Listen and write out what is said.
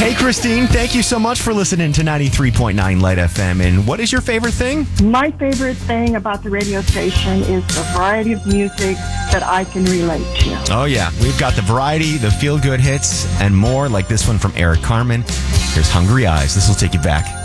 Hey, Christine, thank you so much for listening to 93.9 Light FM. And what is your favorite thing? My favorite thing about the radio station is the variety of music that I can relate to. Oh, yeah. We've got the variety, the feel-good hits, and more like this one from Eric Carmen. Here's Hungry Eyes. This will take you back.